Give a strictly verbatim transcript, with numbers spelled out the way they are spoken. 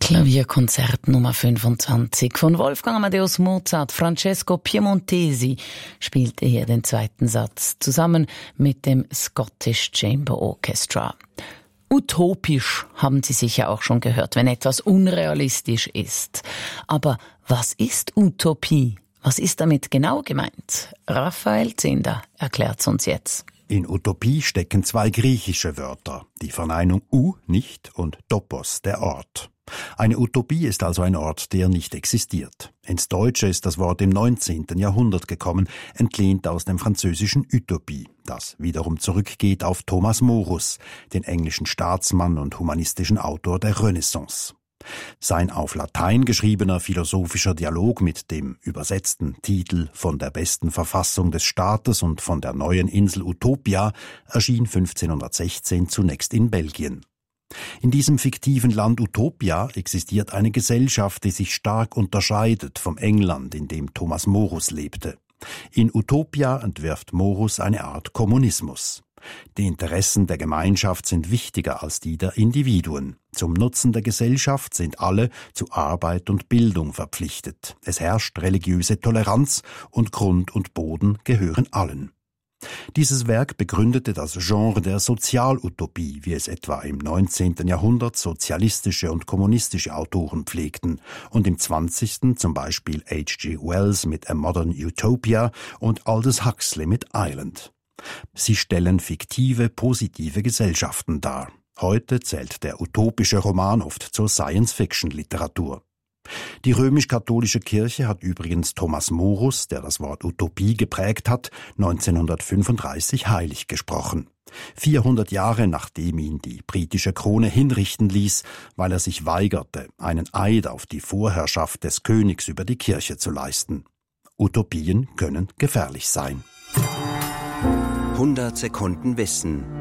Klavierkonzert Nummer fünfundzwanzig von Wolfgang Amadeus Mozart. Francesco Piemontesi spielte hier den zweiten Satz zusammen mit dem Scottish Chamber Orchestra. Utopisch haben Sie sicher auch schon gehört, wenn etwas unrealistisch ist. Aber was ist Utopie? Was ist damit genau gemeint? Raphael Zehnder erklärt's uns jetzt. In Utopie stecken zwei griechische Wörter, die Verneinung U, nicht, und Topos, der Ort. Eine Utopie ist also ein Ort, der nicht existiert. Ins Deutsche ist das Wort im neunzehnten Jahrhundert gekommen, entlehnt aus dem französischen Utopie, das wiederum zurückgeht auf Thomas Morus, den englischen Staatsmann und humanistischen Autor der Renaissance. Sein auf Latein geschriebener philosophischer Dialog mit dem übersetzten Titel Von der besten Verfassung des Staates und von der neuen Insel Utopia erschien fünfzehnhundertsechzehn zunächst in Belgien. In diesem fiktiven Land Utopia existiert eine Gesellschaft, die sich stark unterscheidet vom England, in dem Thomas Morus lebte. In Utopia entwirft Morus eine Art Kommunismus. Die Interessen der Gemeinschaft sind wichtiger als die der Individuen. Zum Nutzen der Gesellschaft sind alle zu Arbeit und Bildung verpflichtet. Es herrscht religiöse Toleranz und Grund und Boden gehören allen. Dieses Werk begründete das Genre der Sozialutopie, wie es etwa im neunzehnten Jahrhundert sozialistische und kommunistische Autoren pflegten und im zwanzigsten zum Beispiel H G Wells mit A Modern Utopia und Aldous Huxley mit Island. Sie stellen fiktive, positive Gesellschaften dar. Heute zählt der utopische Roman oft zur Science-Fiction-Literatur. Die römisch-katholische Kirche hat übrigens Thomas Morus, der das Wort Utopie geprägt hat, neunzehnhundertfünfunddreißig heilig gesprochen. vierhundert Jahre nachdem ihn die britische Krone hinrichten ließ, weil er sich weigerte, einen Eid auf die Vorherrschaft des Königs über die Kirche zu leisten. Utopien können gefährlich sein. hundert Sekunden Wissen.